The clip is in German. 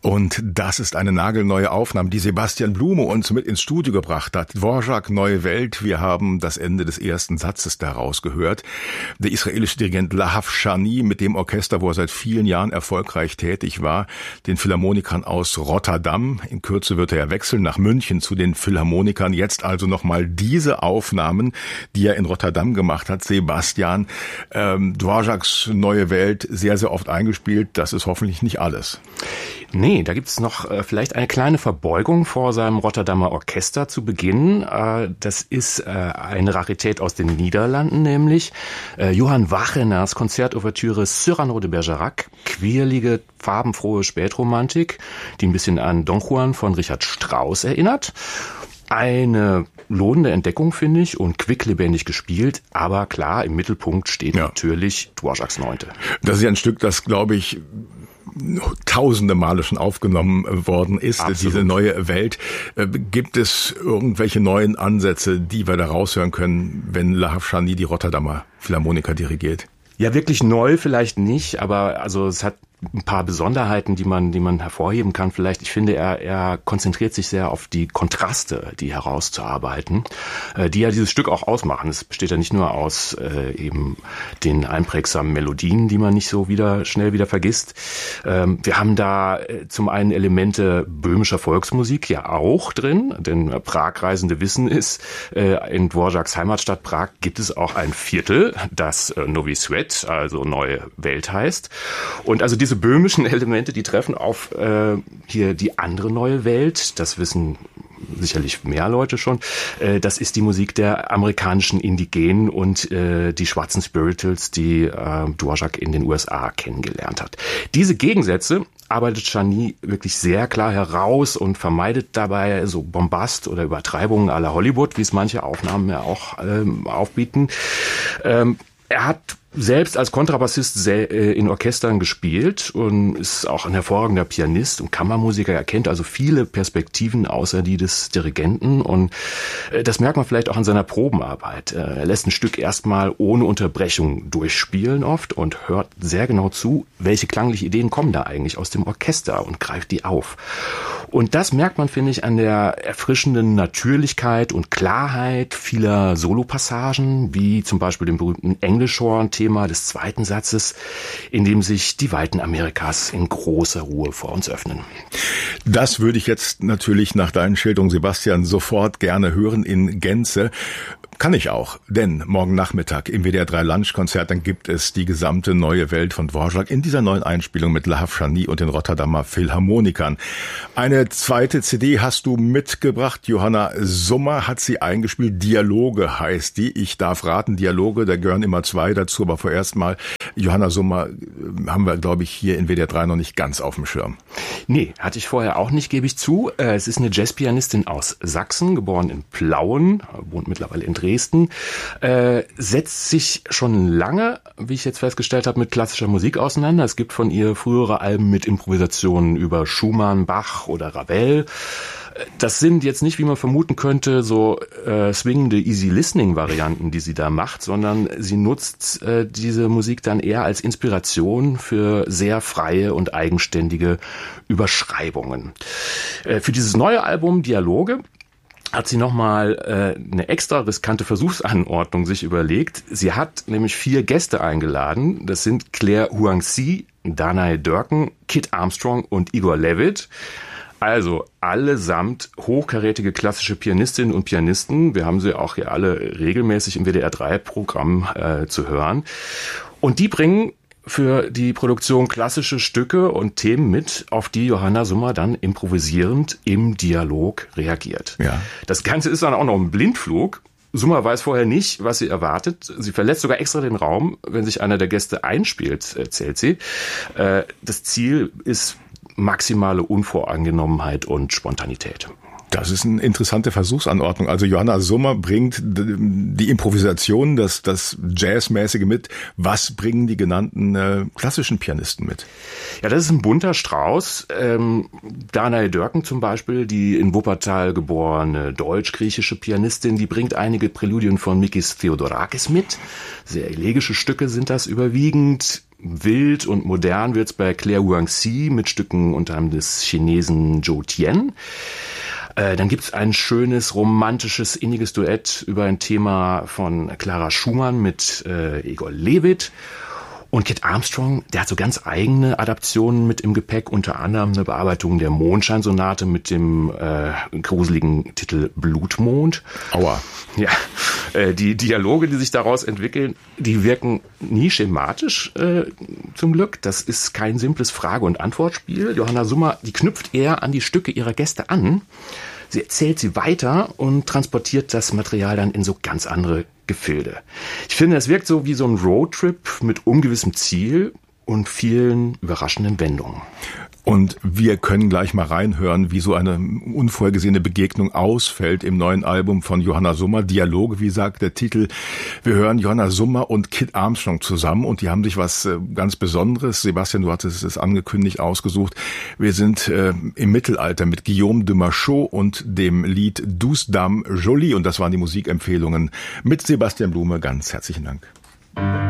Und das ist eine nagelneue Aufnahme, die Sebastian Blume uns mit ins Studio gebracht hat. Dvorak, Neue Welt. Wir haben das Ende des ersten Satzes daraus gehört. Der israelische Dirigent Lahav Shani mit dem Orchester, wo er seit vielen Jahren erfolgreich tätig war, den Philharmonikern aus Rotterdam. In Kürze wird er ja wechseln nach München zu den Philharmonikern. Jetzt also nochmal diese Aufnahmen, die er in Rotterdam gemacht hat. Sebastian, Dvoraks Neue Welt, sehr, sehr oft eingespielt. Das ist hoffentlich nicht alles. Nee, da gibt's noch vielleicht eine kleine Verbeugung vor seinem Rotterdamer Orchester zu Beginn. Das ist eine Rarität aus den Niederlanden, nämlich Johann Wagner's Konzertouvertüre Cyrano de Bergerac, quirlige, farbenfrohe Spätromantik, die ein bisschen an Don Juan von Richard Strauss erinnert. Eine lohnende Entdeckung, finde ich, und quicklebendig gespielt. Aber klar, im Mittelpunkt steht natürlich Dvoraks Neunte. Das ist ja ein Stück, das, glaube ich, tausende Male schon aufgenommen worden ist. Absolut. Diese neue Welt. Gibt es irgendwelche neuen Ansätze, die wir da raushören können, wenn Lahav Shani die Rotterdamer Philharmoniker dirigiert? Ja, wirklich neu vielleicht nicht, aber also es hat ein paar Besonderheiten, die man hervorheben kann. Vielleicht, ich finde, er konzentriert sich sehr auf die Kontraste, die herauszuarbeiten, die ja dieses Stück auch ausmachen. Es besteht ja nicht nur aus eben den einprägsamen Melodien, die man nicht so schnell wieder vergisst. Wir haben da zum einen Elemente böhmischer Volksmusik ja auch drin, denn Pragreisende wissen es, in Dvoraks Heimatstadt Prag gibt es auch ein Viertel, das Nový Svět, also Neue Welt heißt. Und also diese böhmischen Elemente, die treffen auf hier die andere Neue Welt. Das wissen sicherlich mehr Leute schon. Das ist die Musik der amerikanischen Indigenen und die schwarzen Spirituals, die Dvorak in den USA kennengelernt hat. Diese Gegensätze arbeitet Shani wirklich sehr klar heraus und vermeidet dabei so Bombast oder Übertreibungen à la Hollywood, wie es manche Aufnahmen ja auch aufbieten. Er hat selbst als Kontrabassist in Orchestern gespielt und ist auch ein hervorragender Pianist und Kammermusiker. Er kennt also viele Perspektiven außer die des Dirigenten und das merkt man vielleicht auch an seiner Probenarbeit. Er lässt ein Stück erstmal ohne Unterbrechung durchspielen oft und hört sehr genau zu, welche klangliche Ideen kommen da eigentlich aus dem Orchester und greift die auf. Und das merkt man, finde ich, an der erfrischenden Natürlichkeit und Klarheit vieler Solopassagen, wie zum Beispiel dem berühmten English-Horn-Thema des zweiten Satzes, in dem sich die Weiten Amerikas in großer Ruhe vor uns öffnen. Das würde ich jetzt natürlich nach deinen Schilderungen, Sebastian, sofort gerne hören in Gänze. Kann ich auch, denn morgen Nachmittag im WDR 3 Lunchkonzert, dann gibt es die gesamte Neue Welt von Dvorak in dieser neuen Einspielung mit Lahav Shani und den Rotterdamer Philharmonikern. Eine zweite CD hast du mitgebracht, Johanna Summer hat sie eingespielt, Dialoge heißt die. Ich darf raten, Dialoge, da gehören immer zwei dazu, aber vorerst mal, Johanna Summer haben wir, glaube ich, hier in WDR 3 noch nicht ganz auf dem Schirm. Nee, hatte ich vorher auch nicht, gebe ich zu. Es ist eine Jazzpianistin aus Sachsen, geboren in Plauen, wohnt mittlerweile in Dresden, setzt sich schon lange, wie ich jetzt festgestellt habe, mit klassischer Musik auseinander. Es gibt von ihr frühere Alben mit Improvisationen über Schumann, Bach oder Ravel. Das sind jetzt nicht, wie man vermuten könnte, so swingende Easy-Listening-Varianten, die sie da macht, sondern sie nutzt diese Musik dann eher als Inspiration für sehr freie und eigenständige Überschreibungen. Für dieses neue Album Dialoge hat sie nochmal eine extra riskante Versuchsanordnung sich überlegt. Sie hat nämlich 4 Gäste eingeladen. Das sind Claire Huangzi, Danae Dörken, Kit Armstrong und Igor Levit. Also allesamt hochkarätige klassische Pianistinnen und Pianisten. Wir haben sie auch hier alle regelmäßig im WDR 3 Programm zu hören. Und die bringen für die Produktion klassische Stücke und Themen mit, auf die Johanna Summer dann improvisierend im Dialog reagiert. Ja. Das Ganze ist dann auch noch ein Blindflug. Summer weiß vorher nicht, was sie erwartet. Sie verlässt sogar extra den Raum, wenn sich einer der Gäste einspielt, erzählt sie. Das Ziel ist maximale Unvoreingenommenheit und Spontanität. Das ist eine interessante Versuchsanordnung. Also Johanna Summer bringt die Improvisation, das Jazzmäßige mit. Was bringen die genannten klassischen Pianisten mit? Ja, das ist ein bunter Strauß. Danae Dörken zum Beispiel, die in Wuppertal geborene deutsch-griechische Pianistin, die bringt einige Präludien von Mikis Theodorakis mit. Sehr elegische Stücke sind das überwiegend. Wild und modern wird's bei Claire Guangxi mit Stücken unter anderem des Chinesen Zhou Tian. Dann gibt's ein schönes, romantisches, inniges Duett über ein Thema von Clara Schumann mit Egor Levit. Und Kit Armstrong, der hat so ganz eigene Adaptionen mit im Gepäck, unter anderem eine Bearbeitung der Mondscheinsonate mit dem gruseligen Titel Blutmond. Aua. Ja, die Dialoge, die sich daraus entwickeln, die wirken nie schematisch, zum Glück. Das ist kein simples Frage- und Antwortspiel. Johanna Summer, die knüpft eher an die Stücke ihrer Gäste an. Sie erzählt sie weiter und transportiert das Material dann in so ganz andere Gefilde. Ich finde, es wirkt so wie so ein Roadtrip mit ungewissem Ziel und vielen überraschenden Wendungen. Und wir können gleich mal reinhören, wie so eine unvorhergesehene Begegnung ausfällt im neuen Album von Johanna Summer. Dialoge, wie sagt der Titel. Wir hören Johanna Summer und Kit Armstrong zusammen und die haben sich was ganz Besonderes, Sebastian, du hattest es angekündigt, ausgesucht. Wir sind im Mittelalter mit Guillaume de Machaut und dem Lied Douce Dame Jolie und das waren die Musikempfehlungen mit Sebastian Blume. Ganz herzlichen Dank.